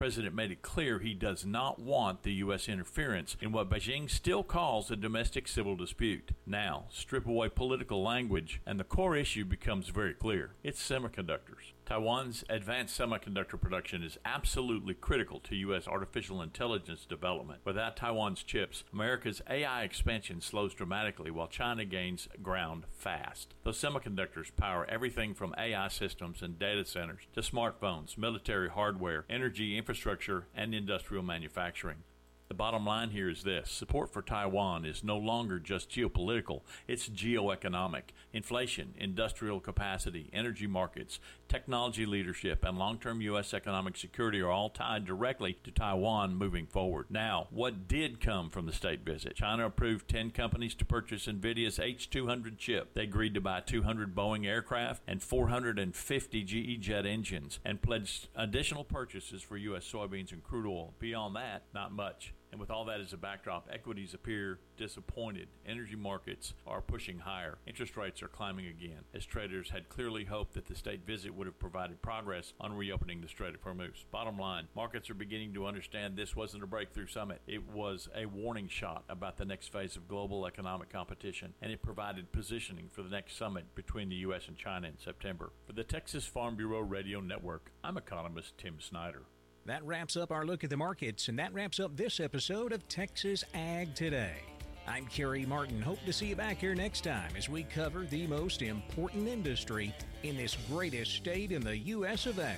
President made it clear he does not want the U.S. interference in what Beijing still calls a domestic civil dispute. Now, strip away political language, and the core issue becomes very clear. It's semiconductors. Taiwan's advanced semiconductor production is absolutely critical to U.S. artificial intelligence development. Without Taiwan's chips, America's AI expansion slows dramatically while China gains ground fast. Those semiconductors power everything from AI systems and data centers to smartphones, military hardware, energy infrastructure, and industrial manufacturing. The bottom line here is this: support for Taiwan is no longer just geopolitical, it's geoeconomic. Inflation, industrial capacity, energy markets, technology leadership, and long-term U.S. economic security are all tied directly to Taiwan moving forward. Now, what did come from the state visit? China approved 10 companies to purchase NVIDIA's H200 chip. They agreed to buy 200 Boeing aircraft and 450 GE jet engines and pledged additional purchases for U.S. soybeans and crude oil. Beyond that, not much. And with all that as a backdrop, equities appear disappointed. Energy markets are pushing higher. Interest rates are climbing again, as traders had clearly hoped that the state visit would have provided progress on reopening the Strait of Hormuz. Bottom line, markets are beginning to understand this wasn't a breakthrough summit. It was a warning shot about the next phase of global economic competition, and it provided positioning for the next summit between the U.S. and China in September. For the Texas Farm Bureau Radio Network, I'm economist Tim Snyder. That wraps up our look at the markets, and that wraps up this episode of Texas Ag Today. I'm Kerry Martin. Hope to see you back here next time as we cover the most important industry in this greatest state in the U.S. of A,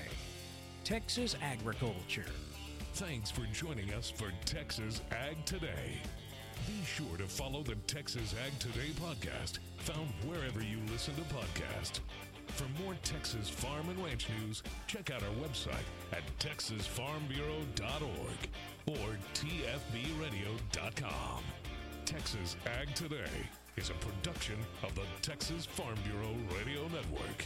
Texas agriculture. Thanks for joining us for Texas Ag Today. Be sure to follow the Texas Ag Today podcast, found wherever you listen to podcasts. For more Texas farm and ranch news, check out our website at texasfarmbureau.org or tfbradio.com. Texas Ag Today is a production of the Texas Farm Bureau Radio Network.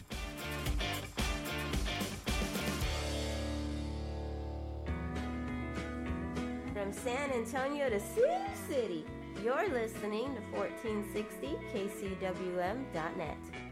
From San Antonio to Sioux City, you're listening to 1460kcwm.net.